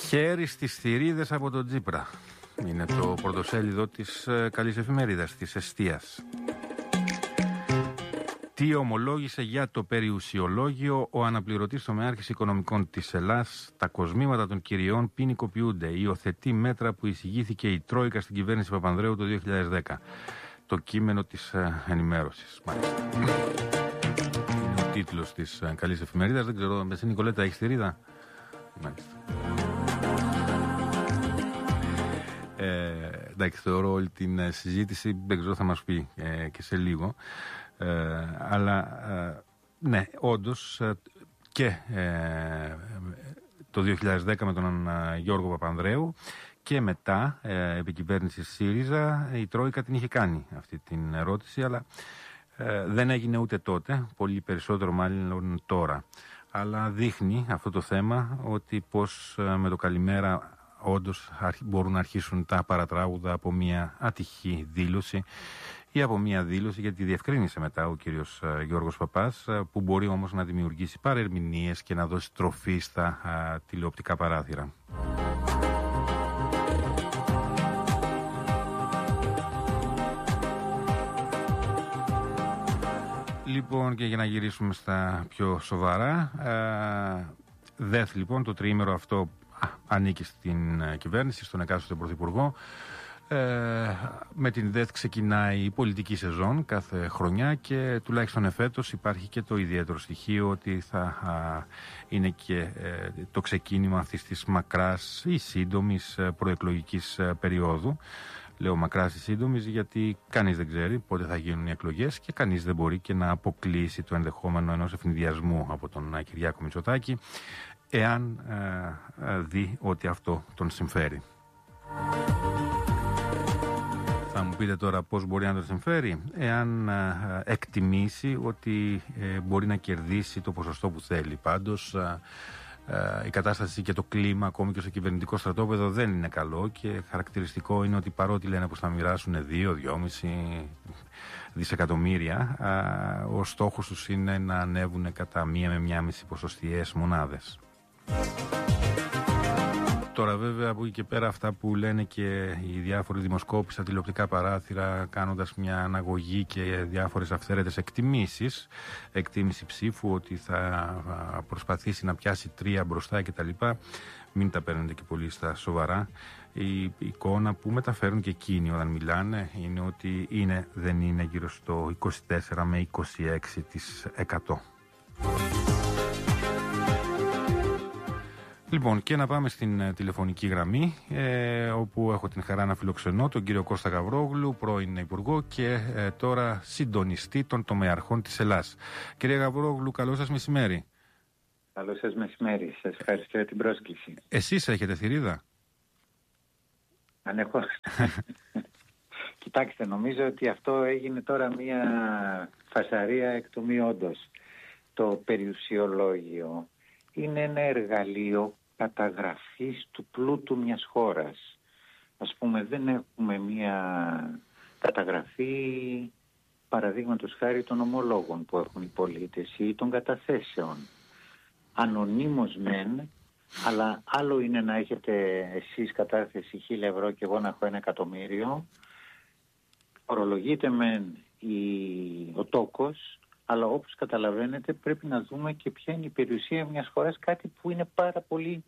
Χέρι στις θηρίδες από τον Τσίπρα. Είναι το πρωτοσέλιδο της καλής εφημερίδας, της Εστίας. Τι ομολόγησε για το περιουσιολόγιο ο αναπληρωτής τομεάρχης οικονομικών της Ελλάς? Τα κοσμήματα των κυριών ποινικοποιούνται. Υιοθετεί μέτρα που εισηγήθηκε η Τρόικα στην κυβέρνηση Παπανδρέου το 2010. Το κείμενο της ενημέρωσης. Μάλιστα. Είναι ο τίτλος της καλής εφημερίδας. Δεν ξέρω, εσύ Νικολέτα έχεις θηρίδα? Μάλιστα. Εντάξει, θεωρώ όλη την συζήτηση, δεν ξέρω, θα μας πει και σε λίγο. Αλλά ναι, όντως και το 2010 με τον Γιώργο Παπανδρέου και μετά επί κυβέρνηση ΣΥΡΙΖΑ η Τρόικα την είχε κάνει αυτή την ερώτηση, αλλά δεν έγινε ούτε τότε, πολύ περισσότερο μάλλον τώρα. Αλλά δείχνει αυτό το θέμα ότι πως με το καλημέρα όντως μπορούν να αρχίσουν τα παρατράγουδα από μια ατυχή δήλωση ή από μια δήλωση, γιατί διευκρίνησε μετά ο κύριος Γιώργος Παπάς, που μπορεί όμως να δημιουργήσει παρερμηνίες και να δώσει τροφή στα τηλεοπτικά παράθυρα. Λοιπόν, και για να γυρίσουμε στα πιο σοβαρά, ΔΕΘ λοιπόν, το τριήμερο αυτό ανήκει στην κυβέρνηση, στον εκάστοτε πρωθυπουργό. Με την ΔΕΘ ξεκινάει η πολιτική σεζόν κάθε χρονιά και τουλάχιστον εφέτος υπάρχει και το ιδιαίτερο στοιχείο ότι θα είναι και το ξεκίνημα αυτής της μακράς ή σύντομης προεκλογικής περίοδου. Λέω μακράς ή σύντομης γιατί κανείς δεν ξέρει πότε θα γίνουν οι εκλογές και κανείς δεν μπορεί και να αποκλείσει το ενδεχόμενο ενός ευνηδιασμού από τον Κυριάκο Μητσοτάκη, εάν δει ότι αυτό τον συμφέρει. Θα μου πείτε τώρα πώς μπορεί να τον συμφέρει? Εάν εκτιμήσει ότι μπορεί να κερδίσει το ποσοστό που θέλει. Πάντως η κατάσταση και το κλίμα ακόμη και στο κυβερνητικό στρατόπεδο δεν είναι καλό και χαρακτηριστικό είναι ότι παρότι λένε πως θα μοιράσουν 2-2,5 δισεκατομμύρια, ο στόχος τους είναι να ανέβουν κατά 1 με 1,5 ποσοστιαίες μονάδες. Τώρα βέβαια από εκεί και πέρα αυτά που λένε και οι διάφοροι δημοσκόποι στα τηλεοπτικά παράθυρα, κάνοντας μια αναγωγή και διάφορες αυθαίρετες εκτιμήσεις, εκτίμηση ψήφου ότι θα προσπαθήσει να πιάσει 3 μπροστά κτλ. Μην τα παίρνετε και πολύ στα σοβαρά. Η εικόνα που μεταφέρουν και εκείνοι όταν μιλάνε είναι ότι δεν είναι γύρω στο 24 με 26%. Λοιπόν, και να πάμε στην τηλεφωνική γραμμή, όπου έχω την χαρά να φιλοξενώ τον κύριο Κώστα Γαβρόγλου, πρώην Υπουργό και τώρα συντονιστή των τομεαρχών της Ελλάς. Κύριε Γαβρόγλου, καλό σας μεσημέρι. Καλό σας μεσημέρι. Σας ευχαριστώ για την πρόσκληση. Εσείς έχετε θηρίδα? Αν έχω. Κοιτάξτε, νομίζω ότι αυτό έγινε τώρα μια φασαρία εκ του μη όντως. Το περιουσιολόγιο είναι ένα εργαλείο καταγραφής του πλούτου μιας χώρας. Ας πούμε, δεν έχουμε μια καταγραφή, παραδείγματος χάρη, των ομολόγων που έχουν οι πολίτες ή των καταθέσεων. Ανωνύμως μεν, αλλά άλλο είναι να έχετε εσείς κατάθεση 1.000 ευρώ και εγώ να έχω 1 εκατομμύριο. Ορολογείται μεν ο τόκος, αλλά όπως καταλαβαίνετε πρέπει να δούμε και ποια είναι η περιουσία μιας χώρας, κάτι που είναι πάρα πολύ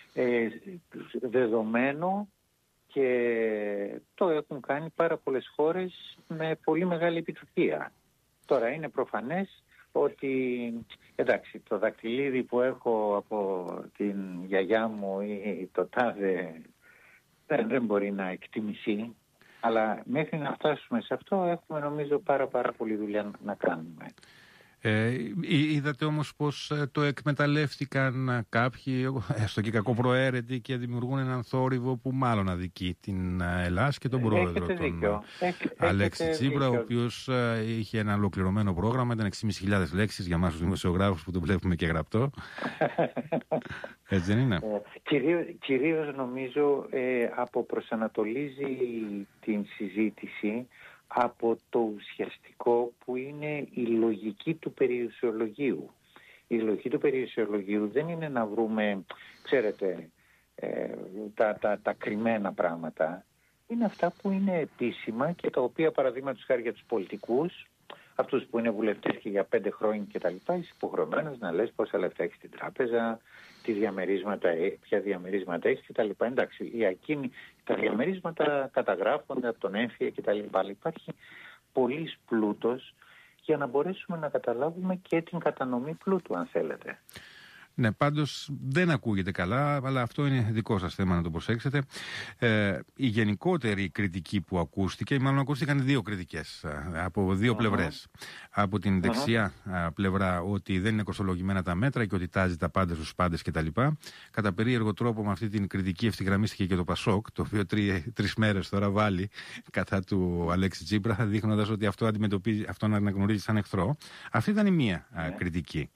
δεδομένο και το έχουν κάνει πάρα πολλές χώρες με πολύ μεγάλη επιτυχία. Τώρα είναι προφανές ότι, εντάξει, το δακτυλίδι που έχω από την γιαγιά μου ή το τάδε δεν μπορεί να εκτιμηθεί, αλλά μέχρι να φτάσουμε σε αυτό έχουμε νομίζω πάρα πολύ δουλειά να κάνουμε. Είδατε όμως πως το εκμεταλλεύτηκαν κάποιοι, έστω και κακοπροαίρετοι, και δημιουργούν έναν θόρυβο που μάλλον αδικεί την Ελλάς και τον πρόεδρο, τον Αλέξη Τσίπρα, ο οποίος είχε ένα ολοκληρωμένο πρόγραμμα, ήταν 6.500 λέξεις για εμάς τους δημοσιογράφους που το βλέπουμε και γραπτό. Έτσι δεν είναι? Κυρίως νομίζω αποπροσανατολίζει την συζήτηση από το ουσιαστικό που είναι η λογική του περιουσιολογίου. Η λογική του περιουσιολογίου δεν είναι να βρούμε, ξέρετε, τα κρυμμένα πράγματα, είναι αυτά που είναι επίσημα και τα οποία, παραδείγματος χάρη για τους πολιτικούς, αυτούς που είναι βουλευτές και για 5 χρόνια κτλ., είσαι υποχρεωμένος να λες πόσα λεφτά έχεις στην τράπεζα, ποια διαμερίσματα έχεις κτλ. Εντάξει, τα διαμερίσματα καταγράφονται από τον έμφυα κτλ. Υπάρχει πολύς πλούτος για να μπορέσουμε να καταλάβουμε και την κατανομή πλούτου, αν θέλετε. Ναι, πάντως δεν ακούγεται καλά, αλλά αυτό είναι δικό σας θέμα να το προσέξετε. Η γενικότερη κριτική που ακούστηκε, ή μάλλον ακούστηκαν 2 κριτικές από 2 πλευρές. Από την δεξιά πλευρά, ότι δεν είναι κοστολογημένα τα μέτρα και ότι τάζει τα πάντα στους πάντες κτλ. Κατά περίεργο τρόπο, με αυτή την κριτική ευθυγραμμίστηκε και το Πασόκ, το οποίο 3 μέρες τώρα βάλει κατά του Αλέξη Τσίπρα, δείχνοντας ότι αυτό να αναγνωρίζει σαν εχθρό. Αυτή ήταν η μία κριτική.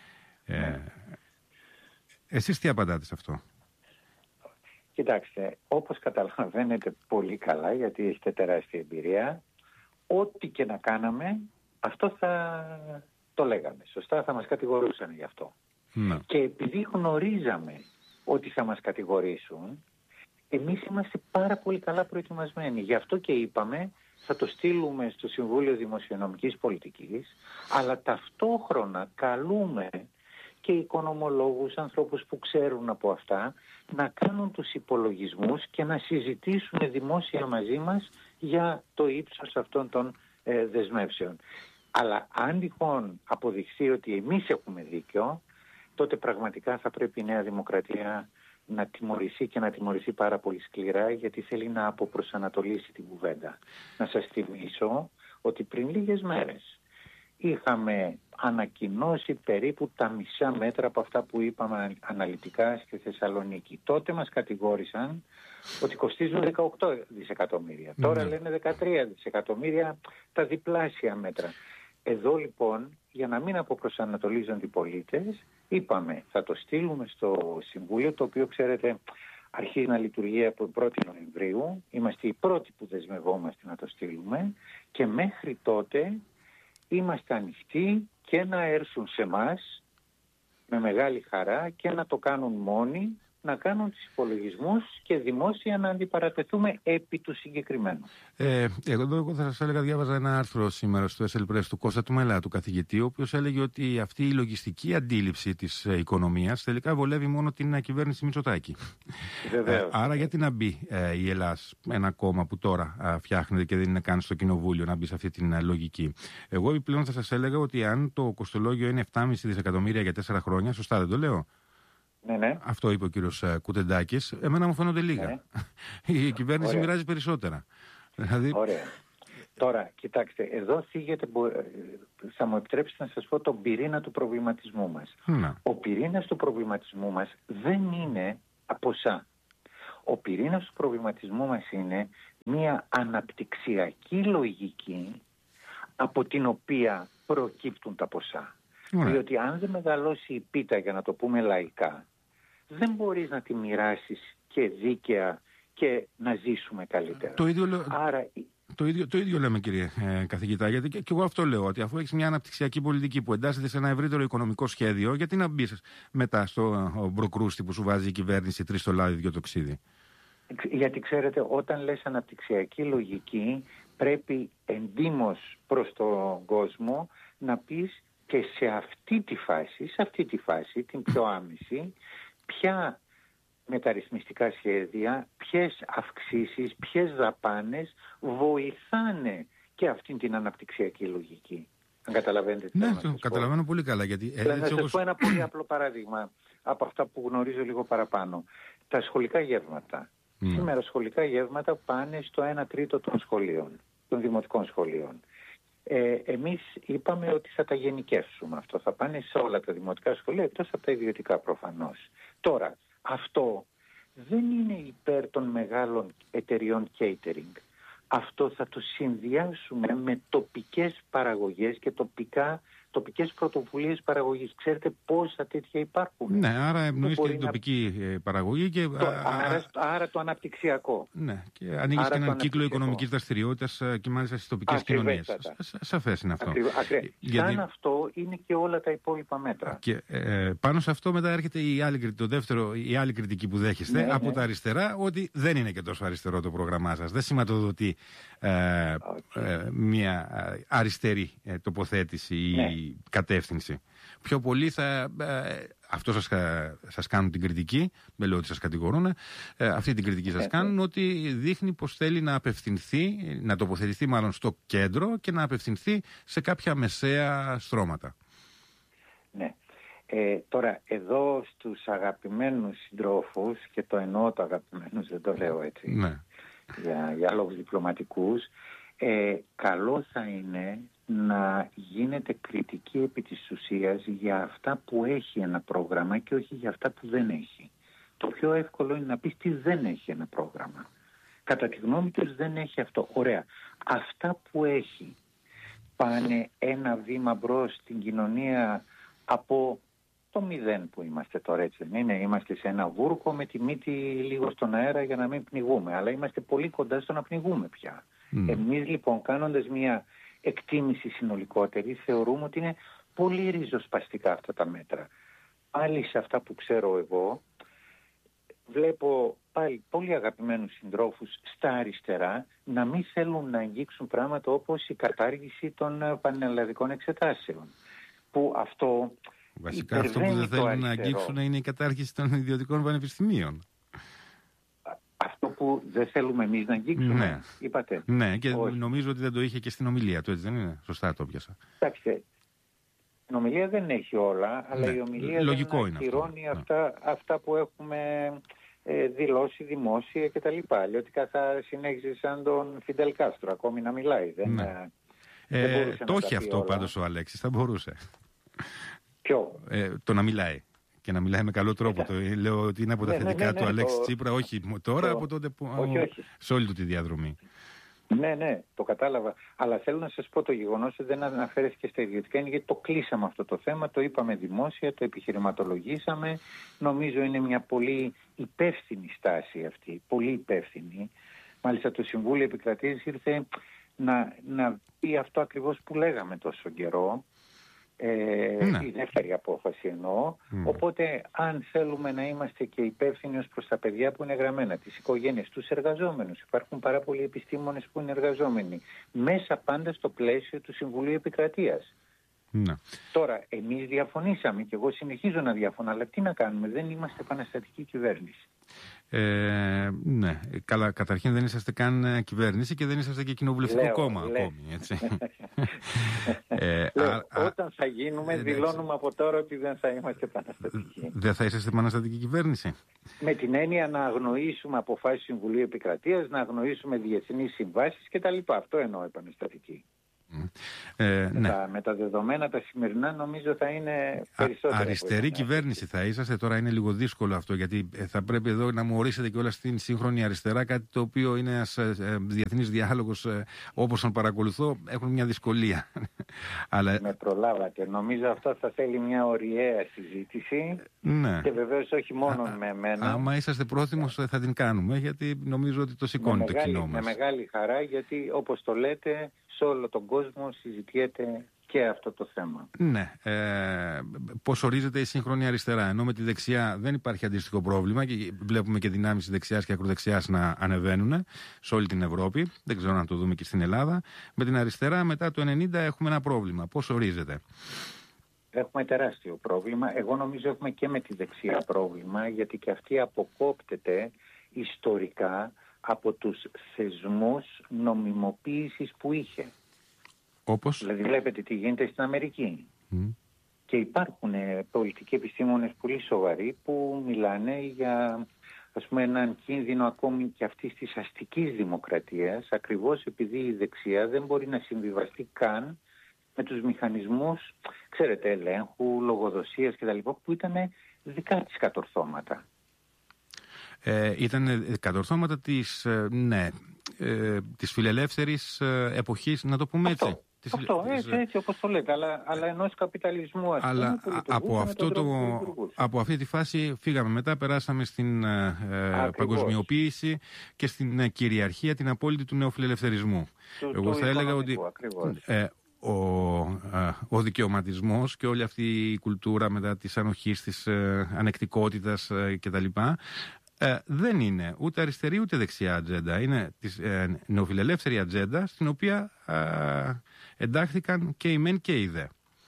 Εσείς τι απαντάτε σε αυτό? Κοιτάξτε, όπως καταλαβαίνετε πολύ καλά, γιατί έχετε τεράστια εμπειρία, ό,τι και να κάναμε, αυτό θα το λέγαμε. Σωστά, θα μας κατηγορούσαν γι' αυτό. Ναι. Και επειδή γνωρίζαμε ότι θα μας κατηγορήσουν, εμείς είμαστε πάρα πολύ καλά προετοιμασμένοι. Γι' αυτό και είπαμε, θα το στείλουμε στο Συμβούλιο Δημοσιονομικής Πολιτικής, αλλά ταυτόχρονα καλούμε και οικονομολόγους, ανθρώπους που ξέρουν από αυτά, να κάνουν τους υπολογισμούς και να συζητήσουν δημόσια μαζί μας για το ύψος αυτών των δεσμεύσεων. Αλλά αν τυχόν αποδειχθεί ότι εμείς έχουμε δίκιο, τότε πραγματικά θα πρέπει η Νέα Δημοκρατία να τιμωρηθεί και να τιμωρηθεί πάρα πολύ σκληρά, γιατί θέλει να αποπροσανατολίσει την κουβέντα. Να σας θυμίσω ότι πριν λίγες μέρες είχαμε ανακοινώσει περίπου τα μισά μέτρα από αυτά που είπαμε αναλυτικά στη Θεσσαλονίκη. Τότε μας κατηγόρησαν ότι κοστίζουν 18 δισεκατομμύρια. Τώρα λένε 13 δισεκατομμύρια, τα διπλάσια μέτρα. Εδώ λοιπόν, για να μην αποπροσανατολίζονται οι πολίτες, είπαμε θα το στείλουμε στο Συμβούλιο, το οποίο ξέρετε αρχίζει να λειτουργεί από 1η Νοεμβρίου. Είμαστε οι πρώτοι που δεσμευόμαστε να το στείλουμε και μέχρι τότε είμαστε ανοιχτοί και να έρθουν σε εμάς με μεγάλη χαρά και να το κάνουν μόνοι, να κάνουν τους υπολογισμούς και δημόσια να αντιπαρατεθούμε επί του συγκεκριμένου. Εγώ θα σας έλεγα, διάβαζα ένα άρθρο σήμερα στο SL Press του Κώστα του Μελά, του καθηγητή, ο οποίος έλεγε ότι αυτή η λογιστική αντίληψη της οικονομίας τελικά βολεύει μόνο την κυβέρνηση Μητσοτάκη. Άρα γιατί να μπει η Ελλάς, ένα κόμμα που τώρα φτιάχνεται και δεν είναι καν στο κοινοβούλιο, να μπει σε αυτή την λογική? Εγώ επιπλέον θα σας έλεγα ότι αν το κοστολόγιο είναι 7,5 δισεκατομμύρια για 4 χρόνια, σωστά δεν το λέω? Ναι. Αυτό είπε ο κύριος Κουτεντάκης. Εμένα μου φαίνονται λίγα. Ναι. Η κυβέρνηση μοιράζει περισσότερα. Δηλαδή... Ωραία. Τώρα, κοιτάξτε, εδώ θίγεται, θα μου επιτρέψετε να σας πω, τον πυρήνα του προβληματισμού μας. Ο πυρήνας του προβληματισμού μας δεν είναι ποσά. Ο πυρήνας του προβληματισμού μας είναι μια αναπτυξιακή λογική από την οποία προκύπτουν τα ποσά. Διότι αν δεν μεγαλώσει η πίτα, για να το πούμε λαϊκά, δεν μπορείς να τη μοιράσεις και δίκαια και να ζήσουμε καλύτερα. Το ίδιο λέμε, κύριε καθηγητά, γιατί και εγώ αυτό λέω, ότι αφού έχεις μια αναπτυξιακή πολιτική που εντάσσεται σε ένα ευρύτερο οικονομικό σχέδιο, γιατί να μπεις μετά στο μπροκρούστη που σου βάζει η κυβέρνηση 3 το λάδι, 2 το ξύδι? Γιατί ξέρετε, όταν λες αναπτυξιακή λογική, πρέπει εντύμως προς τον κόσμο να πεις και σε αυτή τη φάση, την πιο άμεση, ποια μεταρρυθμιστικά σχέδια, ποιες αυξήσεις, ποιες δαπάνες βοηθάνε και αυτήν την αναπτυξιακή λογική. Αν καταλαβαίνετε τι θέλω να σας καταλαβαίνω πω. πολύ καλά. Γιατί να σας πω ένα πολύ απλό παράδειγμα από αυτά που γνωρίζω λίγο παραπάνω. Τα σχολικά γεύματα. Σήμερα σχολικά γεύματα πάνε στο 1/3 των σχολείων, των δημοτικών σχολείων. Εμείς είπαμε ότι θα τα γενικεύσουμε αυτό. Θα πάνε σε όλα τα δημοτικά σχολεία, εκτός από τα ιδιωτικά προφανώς. Τώρα, αυτό δεν είναι υπέρ των μεγάλων εταιριών catering. Αυτό θα το συνδυάσουμε με τοπικές παραγωγές και τοπικά τοπικές πρωτοβουλίες παραγωγής. Ξέρετε πόσα τέτοια υπάρχουν? Ναι, άρα ευνοείς και την τοπική παραγωγή και... Άρα το αναπτυξιακό. Ναι, και ανοίγεις και έναν κύκλο οικονομικής δραστηριότητας και μάλιστα στις τοπικές κοινωνίες. Σαφές είναι αυτό. Σαν αυτό είναι και όλα τα υπόλοιπα μέτρα. Και πάνω σε αυτό μετά έρχεται η άλλη κριτική που δέχεστε από τα αριστερά, ότι δεν είναι και τόσο αριστερό το πρόγραμμά σας. Δεν σηματοδοτεί μια αριστερή τοποθέτηση ή κατεύθυνση. Πιο πολύ αυτό σας κάνουν την κριτική, δεν λέω ότι σας κατηγορούν, αυτή την κριτική σας κάνουν, ότι δείχνει πως θέλει να απευθυνθεί, να τοποθετηθεί μάλλον στο κέντρο και να απευθυνθεί σε κάποια μεσαία στρώματα. Ναι. Τώρα εδώ στους αγαπημένους συντρόφους, και το εννοώ το αγαπημένους, δεν το λέω έτσι, για λόγους διπλωματικούς, καλό θα είναι να γίνεται κριτική επί της ουσίας για αυτά που έχει ένα πρόγραμμα και όχι για αυτά που δεν έχει. Το πιο εύκολο είναι να πεις τι δεν έχει ένα πρόγραμμα. Κατά τη γνώμη τους δεν έχει αυτό. Ωραία. Αυτά που έχει πάνε ένα βήμα μπρος στην κοινωνία από το μηδέν που είμαστε τώρα, έτσι δεν είναι? Είμαστε σε ένα βούρκο με τη μύτη λίγο στον αέρα για να μην πνιγούμε, αλλά είμαστε πολύ κοντά στο να πνιγούμε πια. Εμείς λοιπόν, κάνοντας μια εκτίμηση συνολικότερη, θεωρούμε ότι είναι πολύ ριζοσπαστικά αυτά τα μέτρα. Πάλι σε αυτά που ξέρω εγώ, βλέπω πάλι πολύ αγαπημένους συντρόφους στα αριστερά να μην θέλουν να αγγίξουν πράγματα όπως η κατάργηση των πανελλαδικών εξετάσεων. Που αυτό... Βασικά αυτό που δεν θέλουν να αγγίξουν είναι η κατάργηση των ιδιωτικών πανεπιστημίων. Αυτό που δεν θέλουμε εμείς να αγγίξουμε, είπατε. Ναι, και νομίζω ότι δεν το είχε και στην ομιλία του, έτσι δεν είναι? Σωστά το πιάσα. Κοιτάξτε, η ομιλία δεν έχει όλα, αλλά η ομιλία δεν ακυρώνει αυτά που έχουμε δηλώσει δημόσια κτλ. Αλλιώτικα θα συνέχιζε σαν τον Φιντελ Κάστρο, ακόμη να μιλάει. Το έχει αυτό πάντως ο Αλέξης, θα μπορούσε. Ποιο? Το να μιλάει. Και να μιλάει με καλό τρόπο. Λέω ότι είναι από τα θετικά του Αλέξη Τσίπρα, όχι τώρα, από τότε που. Όχι. Σε όλη του τη διαδρομή. Ναι, το κατάλαβα. Αλλά θέλω να σας πω, το γεγονός ότι δεν αναφέρθηκε στα ιδιωτικά είναι γιατί το κλείσαμε αυτό το θέμα, το είπαμε δημόσια, το επιχειρηματολογήσαμε. Νομίζω είναι μια πολύ υπεύθυνη στάση αυτή. Πολύ υπεύθυνη. Μάλιστα το Συμβούλιο Επικρατείας ήρθε να πει αυτό ακριβώς που λέγαμε τόσο καιρό. Η δεύτερη απόφαση εννοώ. Οπότε αν θέλουμε να είμαστε και υπεύθυνοι ως προς τα παιδιά που είναι γραμμένα, τις οικογένειες, τους εργαζόμενους, υπάρχουν πάρα πολλοί επιστήμονες που είναι εργαζόμενοι, μέσα πάντα στο πλαίσιο του Συμβουλίου Επικρατείας. Τώρα εμείς διαφωνήσαμε και εγώ συνεχίζω να διαφωνώ, αλλά τι να κάνουμε, δεν είμαστε επαναστατική κυβέρνηση. Ναι, καλά, καταρχήν δεν είσαστε καν κυβέρνηση και δεν είσαστε και κοινοβουλευτικό κόμμα ακόμη, έτσι. Όταν θα γίνουμε, δηλώνουμε από τώρα ότι δεν θα είμαστε επαναστατικοί. Δεν θα είσαστε επαναστατική κυβέρνηση? Με την έννοια να αγνοήσουμε αποφάσεις Συμβουλίου Επικρατείας, να αγνοήσουμε διεθνείς συμβάσεις κτλ. Αυτό εννοώ επαναστατική. Με τα δεδομένα τα σημερινά νομίζω θα είναι περισσότερο. Αριστερή κυβέρνηση θα είσαστε? Τώρα είναι λίγο δύσκολο αυτό, γιατί θα πρέπει εδώ να μου ορίσετε και όλα στην σύγχρονη αριστερά, κάτι το οποίο είναι ένας διεθνής διάλογος, όπως τον παρακολουθώ, έχουν μια δυσκολία. Αλλά... Με προλάβατε. Νομίζω αυτό θα θέλει μια ωριαία συζήτηση και βεβαίως όχι μόνο με εμένα. Άμα είσαστε πρόθυμος θα την κάνουμε, γιατί νομίζω ότι το σηκώνει το κοινό μας. Με μεγάλη χαρά, γιατί όπως το λέτε, σε όλο τον κόσμο συζητιέται και αυτό το θέμα. Ναι. Πώς ορίζεται η σύγχρονη αριστερά? Ενώ με τη δεξιά δεν υπάρχει αντίστοιχο πρόβλημα και βλέπουμε και δυνάμεις δεξιάς και ακροδεξιάς να ανεβαίνουν σε όλη την Ευρώπη. Δεν ξέρω αν το δούμε και στην Ελλάδα. Με την αριστερά μετά το 90 έχουμε ένα πρόβλημα. Πώς ορίζεται? Έχουμε τεράστιο πρόβλημα. Εγώ νομίζω έχουμε και με τη δεξιά πρόβλημα, γιατί και αυτή αποκόπτεται ιστορικά από τους θεσμούς νομιμοποίησης που είχε. Όπως? Δηλαδή βλέπετε τι γίνεται στην Αμερική. Και υπάρχουν πολιτικοί επιστήμονες πολύ σοβαροί που μιλάνε για, ας πούμε, έναν κίνδυνο ακόμη και αυτής της αστικής δημοκρατίας, ακριβώς επειδή η δεξιά δεν μπορεί να συμβιβαστεί καν με τους μηχανισμούς, ξέρετε, ελέγχου, λογοδοσίας κτλ. Που ήταν δικά της κατορθώματα. Ήταν κατορθώματα της φιλελεύθερης εποχής, να το πούμε έτσι. Αυτό, έτσι όπως το λέτε, αλλά ενός καπιταλισμού, αλλά από αυτή τη φάση φύγαμε μετά, περάσαμε στην παγκοσμιοποίηση και στην κυριαρχία την απόλυτη του νεοφιλελευθερισμού. Εγώ θα έλεγα ότι ο δικαιωματισμός και όλη αυτή η κουλτούρα μετά της ανοχής, της ανεκτικότητας κτλ. Δεν είναι ούτε αριστερή ούτε δεξιά ατζέντα. Είναι της νεοφιλελεύθερη ατζέντα στην οποία εντάχθηκαν και οι μεν και οι δε.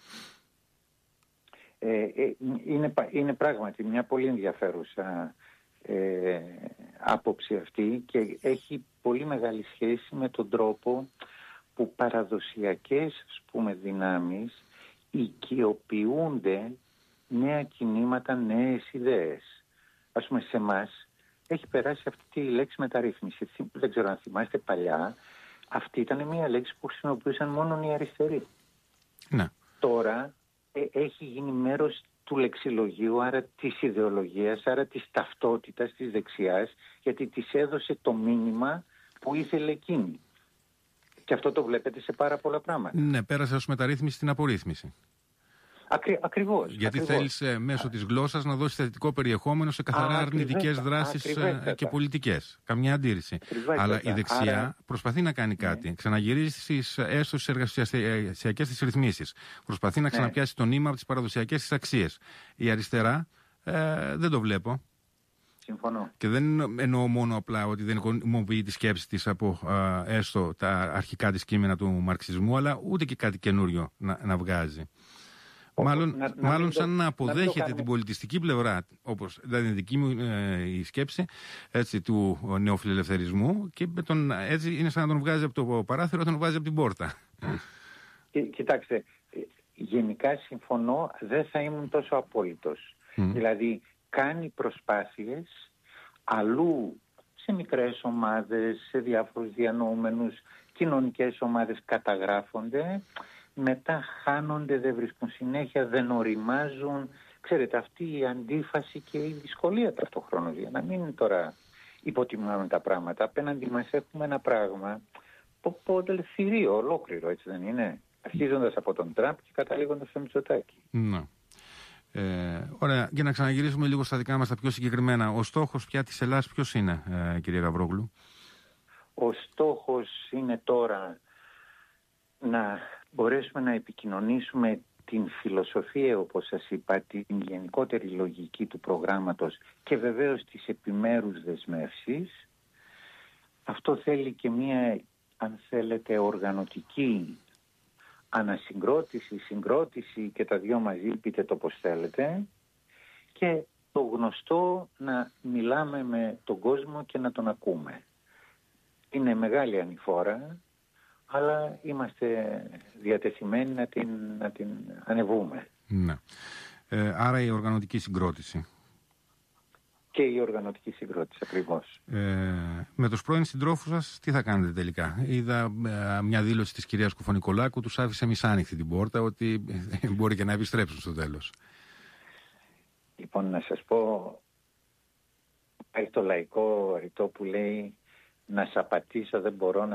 Είναι πράγματι μια πολύ ενδιαφέρουσα άποψη αυτή και έχει πολύ μεγάλη σχέση με τον τρόπο που παραδοσιακές, ας πούμε, δυνάμεις οικειοποιούνται νέα κινήματα, νέες ιδέες. Ας πούμε, σε εμάς έχει περάσει αυτή η λέξη μεταρρύθμιση. Δεν ξέρω αν θυμάστε, παλιά αυτή ήταν μια λέξη που χρησιμοποιούσαν μόνο οι αριστεροί. Ναι. Τώρα έχει γίνει μέρος του λεξιλογίου, άρα της ιδεολογίας, άρα της ταυτότητας της δεξιάς, γιατί της έδωσε το μήνυμα που ήθελε εκείνη. Και αυτό το βλέπετε σε πάρα πολλά πράγματα. Ναι, πέρασε ως μεταρρύθμιση στην απορρίθμιση. Ακριβώς. Γιατί θέλεις μέσω της γλώσσας να δώσεις θετικό περιεχόμενο σε καθαρά αρνητικές δράσεις και πολιτικές. Καμιά αντίρρηση. Αλλά η δεξιά προσπαθεί να κάνει κάτι. Ξαναγυρίζει έστω στις εργασιακές της ρυθμίσεις. Προσπαθεί να ξαναπιάσει το νήμα από τις παραδοσιακές της αξίες. Η αριστερά δεν το βλέπω. Συμφωνώ. Και δεν εννοώ μόνο απλά ότι δεν οικονομοποιεί τη σκέψη της από έστω τα αρχικά της κείμενα του μαρξισμού, αλλά ούτε και κάτι καινούριο να βγάζει. Μάλλον σαν να αποδέχεται την πολιτιστική πλευρά, όπως δηλαδή είναι δική μου η σκέψη, έτσι, του νεοφιλελευθερισμού, και έτσι είναι σαν να τον βγάζει από το παράθυρο, τον βγάζει από την πόρτα. Κοιτάξτε, γενικά συμφωνώ, δεν θα ήμουν τόσο απόλυτος. Δηλαδή κάνει προσπάθειες αλλού, σε μικρές ομάδες, σε διάφορους διανοούμενους, κοινωνικές ομάδες καταγράφονται, μετά χάνονται, δεν βρίσκουν συνέχεια, δεν οριμάζουν. Ξέρετε, αυτή η αντίφαση και η δυσκολία ταυτόχρονα, για να μην τώρα υποτιμάμε τα πράγματα. Απέναντι μας έχουμε ένα πράγμα θηρίο, ολόκληρο, έτσι δεν είναι? Αρχίζοντας από τον Τραμπ και καταλήγοντας στο Μητσοτάκη. Ναι. Ωραία, για να ξαναγυρίσουμε λίγο στα δικά μας τα πιο συγκεκριμένα. Ο στόχος πια της Ελλάδας ποιος είναι, κύριε Γαβρόγλου? Ο στόχος είναι τώρα να μπορέσουμε να επικοινωνήσουμε την φιλοσοφία, όπως σας είπα, την γενικότερη λογική του προγράμματος και βεβαίως τις επιμέρους δεσμεύσεις. Αυτό θέλει και μία, αν θέλετε, οργανωτική ανασυγκρότηση, συγκρότηση και τα δυο μαζί, πείτε το πώς θέλετε, και το γνωστό να μιλάμε με τον κόσμο και να τον ακούμε. Είναι μεγάλη ανηφόρα, αλλά είμαστε διατεθειμένοι να την ανεβούμε. Ναι. Άρα η οργανωτική συγκρότηση. Και η οργανωτική συγκρότηση, ακριβώς. Με τους πρώην συντρόφους σας τι θα κάνετε τελικά? Είδα μια δήλωση της κυρίας Κουφονικολάκου, τους άφησε μισάνοιχτη την πόρτα, ότι μπορεί και να επιστρέψουν στο τέλος. Λοιπόν, να σας πω, υπάρχει το λαϊκό ρητό που λέει «να σαπατήσω δεν μπορώ,